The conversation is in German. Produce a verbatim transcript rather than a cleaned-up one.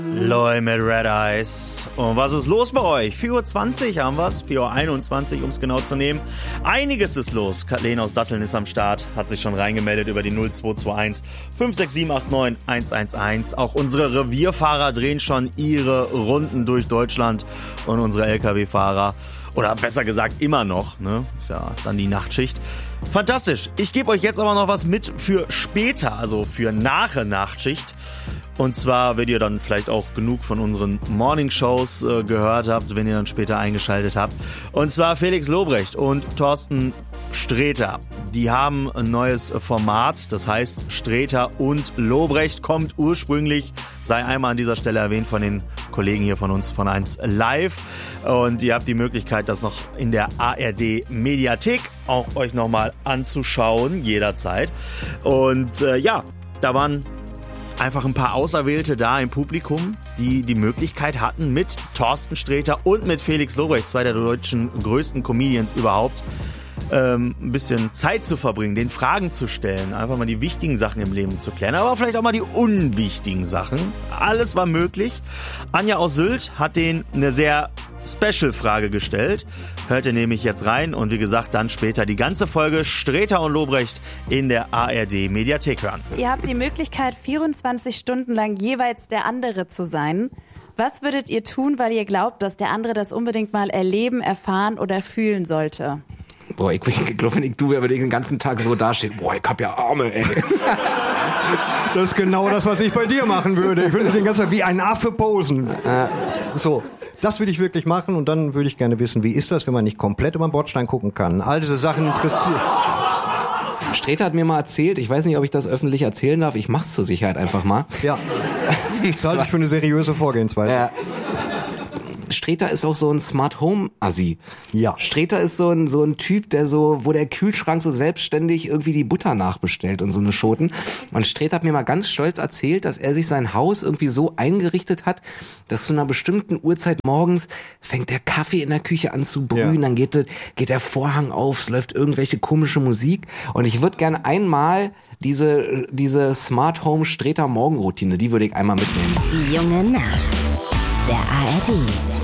Loi mit Red Eyes. Und was ist los bei euch? vier Uhr zwanzig haben wir's, vier Uhr einundzwanzig, um es genau zu nehmen. Einiges ist los. Kathleen aus Datteln ist am Start, hat sich schon reingemeldet über die null zwei zwei eins fünf sechs sieben acht neun eins eins eins. Auch unsere Revierfahrer drehen schon ihre Runden durch Deutschland und unsere L K W-Fahrer, oder besser gesagt immer noch, ne? Ist ja dann die Nachtschicht. Fantastisch. Ich gebe euch jetzt aber noch was mit für später, also für nach der Nachtschicht. Und zwar, wenn ihr dann vielleicht auch genug von unseren Morning-Shows äh, gehört habt, wenn ihr dann später eingeschaltet habt. Und zwar Felix Lobrecht und Thorsten Sträter. Die haben ein neues Format, das heißt Sträter und Lobrecht, kommt ursprünglich, sei einmal an dieser Stelle erwähnt, von den Kollegen hier von uns von eins Live. Und ihr habt die Möglichkeit, das noch in der A R D-Mediathek auch euch nochmal anzuschauen, jederzeit. Und äh, ja, da waren einfach ein paar Auserwählte da im Publikum, die die Möglichkeit hatten, mit Thorsten Sträter und mit Felix Lobrecht, zwei der deutschen größten Comedians überhaupt, ähm, ein bisschen Zeit zu verbringen, den Fragen zu stellen, einfach mal die wichtigen Sachen im Leben zu klären, aber vielleicht auch mal die unwichtigen Sachen. Alles war möglich. Anja aus Sylt hat denen eine sehr Special-Frage gestellt. Hört ihr nämlich jetzt rein und wie gesagt, dann später die ganze Folge Sträter und Lobrecht in der A R D-Mediathek hören. Ihr habt die Möglichkeit, vierundzwanzig Stunden lang jeweils der andere zu sein. Was würdet ihr tun, weil ihr glaubt, dass der andere das unbedingt mal erleben, erfahren oder fühlen sollte? Boah, ich, ich glaube, wenn ich du wäre, würde ich den ganzen Tag so dastehen. Boah, ich hab ja Arme, ey. Das ist genau das, was ich bei dir machen würde. Ich würde den ganzen Tag wie ein Affe posen. Äh. So, das würde ich wirklich machen und dann würde ich gerne wissen, wie ist das, wenn man nicht komplett über den Bordstein gucken kann. All diese Sachen interessieren. Sträter hat mir mal erzählt, ich weiß nicht, ob ich das öffentlich erzählen darf, ich mach's zur Sicherheit einfach mal. Ja, das halte ich für eine seriöse Vorgehensweise. Äh, Sträter ist auch so ein Smart Home Assi. Ja. Sträter ist so ein so ein Typ, der so, wo der Kühlschrank so selbstständig irgendwie die Butter nachbestellt und so eine Schoten. Und Sträter hat mir mal ganz stolz erzählt, dass er sich sein Haus irgendwie so eingerichtet hat, dass zu einer bestimmten Uhrzeit morgens fängt der Kaffee in der Küche an zu brühen, ja. Dann geht, geht der Vorhang auf, es läuft irgendwelche komische Musik. Und ich würde gerne einmal diese diese Smart Home Sträter Morgenroutine, die würde ich einmal mitnehmen. Die junge Nacht. Der A R D